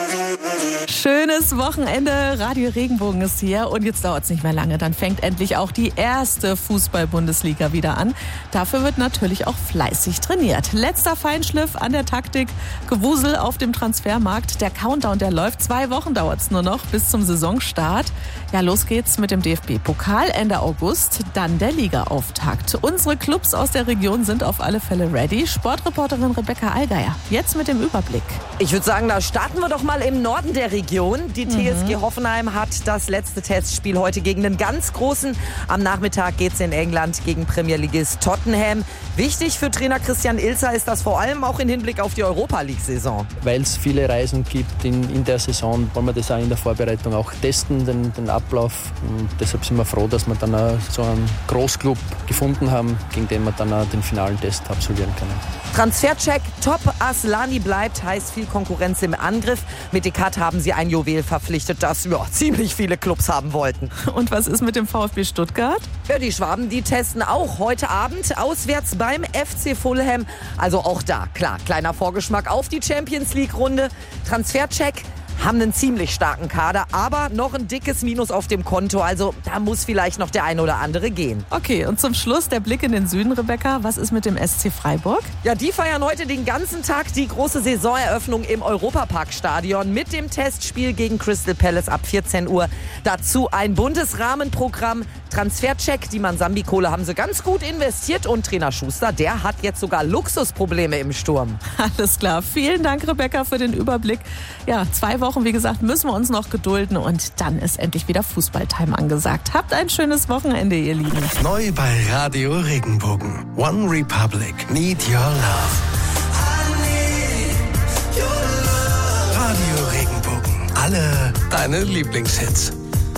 Schönes Wochenende, Radio Regenbogen ist hier und jetzt dauert es nicht mehr lange, dann fängt endlich auch die erste Fußball-Bundesliga wieder an. Dafür wird natürlich auch fleißig trainiert. Letzter Feinschliff an der Taktik, Gewusel auf dem Transfermarkt, der Countdown, der läuft, 2 Wochen dauert es nur noch bis zum Saisonstart. Ja, los geht's mit dem DFB-Pokal Ende August, dann der Ligaauftakt. Unsere Clubs aus der Region sind auf alle Fälle ready. Sportreporterin Rebecca Allgeier, jetzt mit dem Überblick. Ich würde sagen, da starten wir doch mal im Norden der Region. Die TSG Hoffenheim hat das letzte Testspiel heute gegen den ganz Großen. Am Nachmittag geht es in England gegen Premierligist Tottenham. Wichtig für Trainer Christian Ilzer ist das vor allem auch im Hinblick auf die Europa-League-Saison. Weil es viele Reisen gibt in der Saison, wollen wir das auch in der Vorbereitung auch testen, den Ablauf. Und deshalb sind wir froh, dass wir dann auch so einen Großclub gefunden haben, gegen den wir dann auch den finalen Test absolvieren können. Transfercheck, Top Aslani bleibt, heißt viel Konkurrenz im Angriff. Mit Decat haben sie ein Juwel verpflichtet, das ziemlich viele Clubs haben wollten. Und was ist mit dem VfB Stuttgart? Ja, die Schwaben, die testen auch heute Abend auswärts beim FC Fulham. Also auch da, klar, kleiner Vorgeschmack auf die Champions-League-Runde. Transfercheck. Haben einen ziemlich starken Kader, aber noch ein dickes Minus auf dem Konto. Also da muss vielleicht noch der ein oder andere gehen. Okay, und zum Schluss der Blick in den Süden, Rebecca. Was ist mit dem SC Freiburg? Ja, die feiern heute den ganzen Tag die große Saisoneröffnung im Europapark-Stadion mit dem Testspiel gegen Crystal Palace ab 14 Uhr. Dazu ein buntes Rahmenprogramm. Transfercheck, die Mansambi-Kohle haben sie ganz gut investiert. Und Trainer Schuster, der hat jetzt sogar Luxusprobleme im Sturm. Alles klar. Vielen Dank, Rebecca, für den Überblick. Ja, 2 Wochen, wie gesagt, müssen wir uns noch gedulden. Und dann ist endlich wieder Fußballtime angesagt. Habt ein schönes Wochenende, ihr Lieben. Neu bei Radio Regenbogen. One Republic. Need Your Love. Radio Regenbogen. Alle deine Lieblingshits.